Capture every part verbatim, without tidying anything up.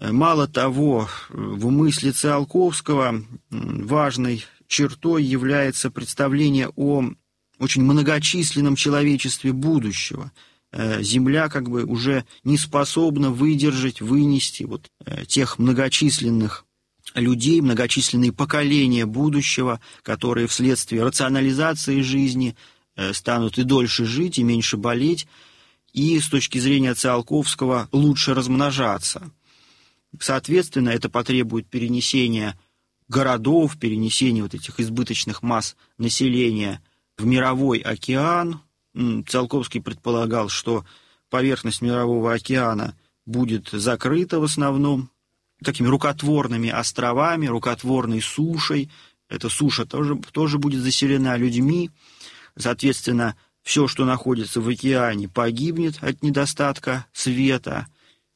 Мало того, в мысли Циолковского важной чертой является представление о очень многочисленном человечестве будущего. Земля как бы уже не способна выдержать, вынести вот тех многочисленных людей, многочисленные поколения будущего, которые вследствие рационализации жизни станут и дольше жить, и меньше болеть, и с точки зрения Циолковского лучше размножаться. Соответственно, это потребует перенесения городов, перенесения вот этих избыточных масс населения в мировой океан. Циолковский предполагал, что поверхность мирового океана будет закрыта в основном такими рукотворными островами, рукотворной сушей. Эта суша тоже, тоже будет заселена людьми. Соответственно, все, что находится в океане, погибнет от недостатка света.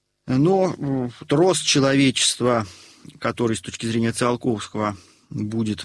Но рост человечества, который с точки зрения Циолковского будет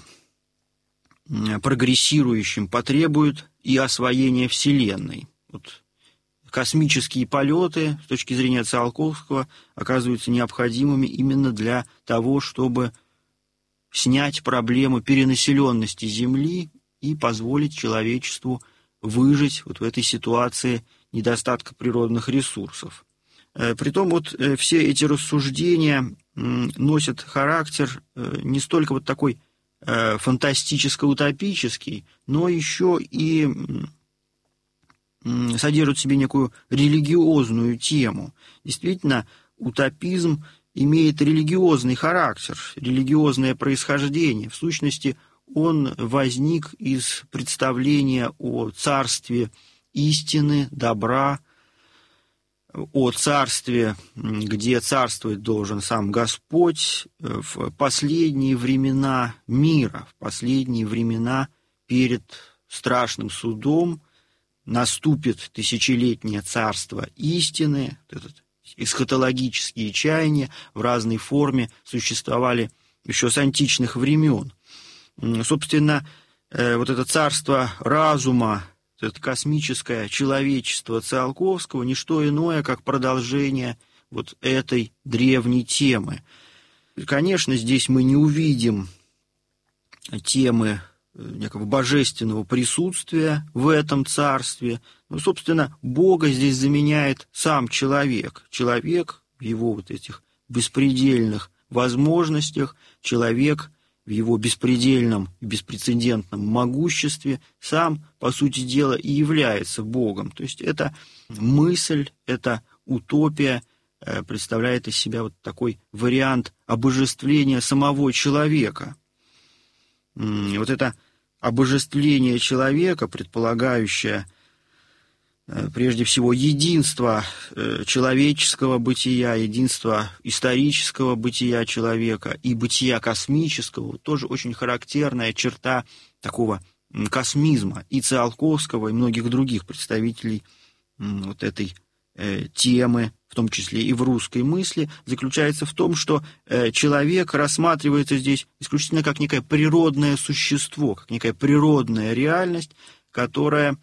прогрессирующим, потребует и освоения Вселенной. Вот космические полеты с точки зрения Циолковского оказываются необходимыми именно для того, чтобы снять проблему перенаселенности Земли и позволить человечеству выжить вот в этой ситуации недостатка природных ресурсов. Притом вот все эти рассуждения носят характер не столько вот такой фантастическо-утопический, но еще и содержат в себе некую религиозную тему. Действительно, утопизм имеет религиозный характер, религиозное происхождение. В сущности, он возник из представления о царстве истины, добра, о царстве, где царствовать должен сам Господь в последние времена мира, в последние времена перед страшным судом наступит тысячелетнее царство истины. Этот эсхатологические чаяния в разной форме существовали еще с античных времен. Собственно, вот это царство разума, это космическое человечество Циолковского не что иное, как продолжение вот этой древней темы. Конечно, здесь мы не увидим темы некого божественного присутствия в этом царстве. Но, собственно, Бога здесь заменяет сам человек. Человек в его вот этих беспредельных возможностях, человек в его беспредельном и беспрецедентном могуществе сам, по сути дела, и является Богом. То есть эта мысль, эта утопия представляет из себя вот такой вариант обожествления самого человека. Вот это обожествление человека, предполагающее прежде всего единство человеческого бытия, единство исторического бытия человека и бытия космического, тоже очень характерная черта такого космизма и Циолковского, и многих других представителей вот этой темы, в том числе и в русской мысли, заключается в том, что человек рассматривается здесь исключительно как некое природное существо, как некая природная реальность, которая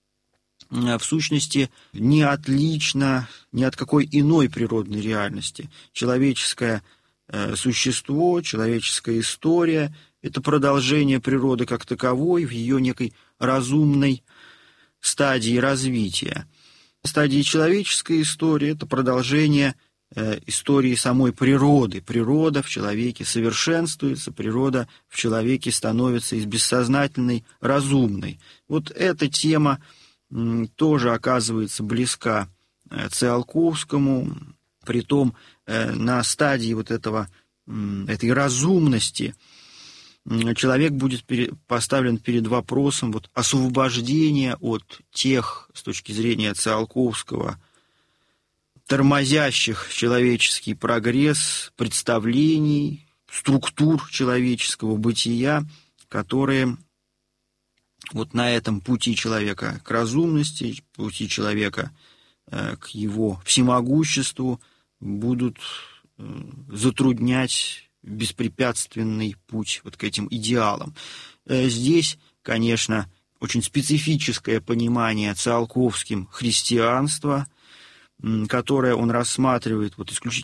в сущности не отлична ни от какой иной природной реальности. Человеческое существо, человеческая история – это продолжение природы как таковой в ее некой разумной стадии развития. Стадии человеческой истории – это продолжение истории самой природы. Природа в человеке совершенствуется, природа в человеке становится из бессознательной разумной. Вот эта тема тоже оказывается близка Циолковскому, притом на стадии вот этого, этой разумности человек будет поставлен перед вопросом вот освобождения от тех, с точки зрения Циолковского, тормозящих человеческий прогресс представлений, структур человеческого бытия, которые вот на этом пути человека к разумности, пути человека к его всемогуществу будут затруднять беспрепятственный путь вот к этим идеалам. Здесь, конечно, очень специфическое понимание Циолковским христианства, которое он рассматривает вот исключительно